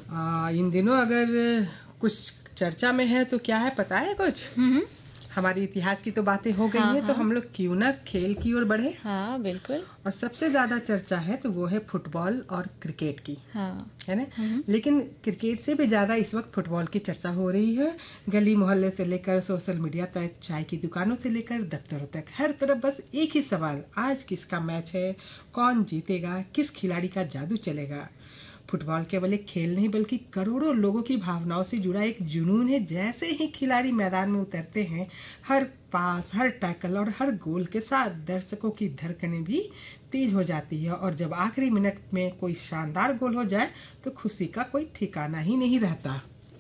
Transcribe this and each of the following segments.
इन दिनों अगर कुछ चर्चा में है तो क्या है पता है कुछ? हमारे इतिहास की तो बातें हो गई हैं, तो हम लोग क्यों ना खेल की ओर बढ़े। हाँ बिल्कुल। और सबसे ज्यादा चर्चा है तो वो है फुटबॉल और क्रिकेट की। हाँ। है ना। लेकिन क्रिकेट से भी ज्यादा इस वक्त फुटबॉल की चर्चा हो रही है। गली मोहल्ले से लेकर सोशल मीडिया तक, चाय की दुकानों से लेकर दफ्तरों तक, हर तरफ बस एक ही सवाल, आज किसका मैच है, कौन जीतेगा, किस खिलाड़ी का जादू चलेगा। फुटबॉल केवल एक खेल नहीं बल्कि करोड़ों लोगों की भावनाओं से जुड़ा एक जुनून है। जैसे ही खिलाड़ी मैदान में उतरते हैं, हर पास, हर टैकल और हर गोल के साथ दर्शकों की धड़कनें भी तेज हो जाती है। और जब आखिरी मिनट में कोई शानदार गोल हो जाए तो खुशी का कोई ठिकाना ही नहीं रहता।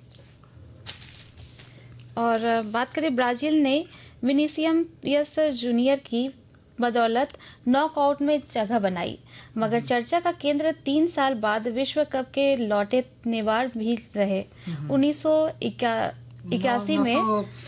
और बात करें ब्राजील ने विनीसियस जूनियर की बदौलत नॉकआउट में जगह बनाई, मगर चर्चा का केंद्र 3 साल बाद विश्व कप के लौटे नेमार भी रहे। 1981 में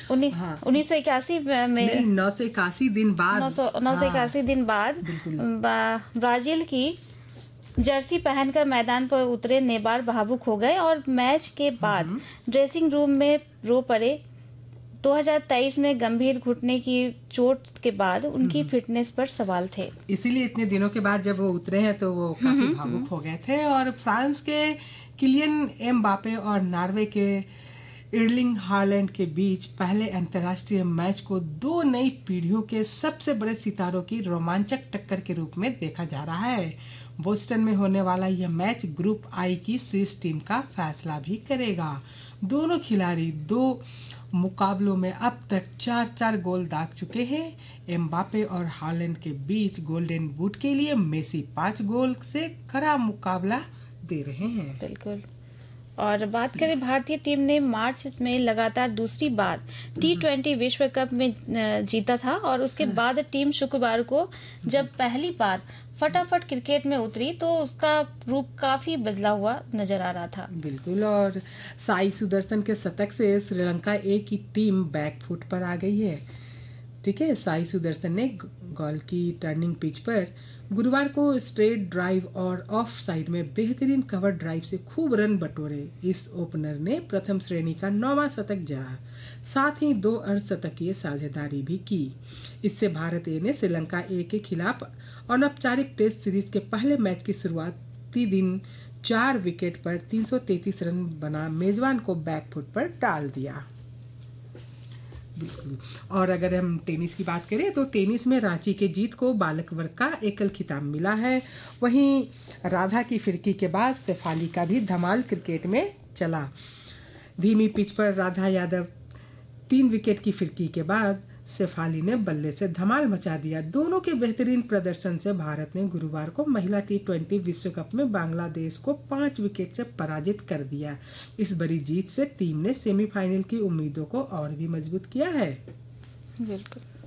1981 में 981 दिन बाद 981 दिन बाद ब्राजील की जर्सी पहनकर मैदान पर उतरे नेमार भावुक हो गए और मैच के बाद ड्रेसिंग रूम में रो पड़े। 2023 में गंभीर घुटने की चोट के बाद उनकी फिटनेस पर सवाल थे। इसीलिए इतने दिनों के बाद जब वो उतरे हैं तो वो काफी भावुक हो गए थे। और फ्रांस के किलियन एम्बापे और नॉर्वे के इर्लिंग हालैंड के बीच पहले अंतर्राष्ट्रीय मैच को दो नई पीढ़ियों के सबसे बड़े सितारों की रोमांचक टक्कर के रूप में देखा जा रहा है। बोस्टन में होने वाला यह मैच ग्रुप आई की शीर्ष टीम का फैसला भी करेगा। दोनों खिलाड़ी 2 मुकाबलों में अब तक 4-4 गोल दाग चुके हैं। एम्बापे और हालैंड के बीच गोल्डन बूट के लिए मेसी 5 गोल से कड़ा मुकाबला दे रहे हैं। बिल्कुल। और बात करें भारतीय टीम ने मार्च में लगातार दूसरी बार T20 विश्व कप में जीता था और उसके बाद टीम शुक्रवार को जब पहली बार फटाफट क्रिकेट में उतरी तो उसका रूप काफी बदला हुआ नजर आ रहा था। बिल्कुल। और साई सुदर्शन के शतक से श्रीलंका ए की टीम बैकफुट पर आ गई है। ठीक है, साई सुदर्शन ने गोल की टर्निंग पिच पर गुरुवार को स्ट्रेट ड्राइव और ऑफ साइड में बेहतरीन कवर ड्राइव से खूब रन बटोरे। इस ओपनर ने प्रथम श्रेणी का 9वां शतक जड़ा, साथ ही 2 अर्धशतकीय साझेदारी भी की। इससे भारत ए ने श्रीलंका ए के खिलाफ अनौपचारिक टेस्ट सीरीज के पहले मैच की शुरुआती दिन 4 विकेट पर 333 रन बना मेजबान को बैकफुट पर डाल दिया। बिल्कुल। और अगर हम टेनिस की बात करें तो टेनिस में रांची के जीत को बालक वर्ग का एकल खिताब मिला है। वहीं राधा की फिरकी के बाद शेफाली का भी धमाल क्रिकेट में चला। धीमी पिच पर राधा यादव 3 विकेट की फिरकी के बाद शेफाली ने बल्ले से धमाल मचा दिया। दोनों के बेहतरीन प्रदर्शन से भारत ने गुरुवार को महिला T20 विश्व कप में बांग्लादेश को 5 विकेट से पराजित कर दिया। इस बड़ी जीत से टीम ने सेमीफाइनल की उम्मीदों को और भी मजबूत किया है। बिल्कुल।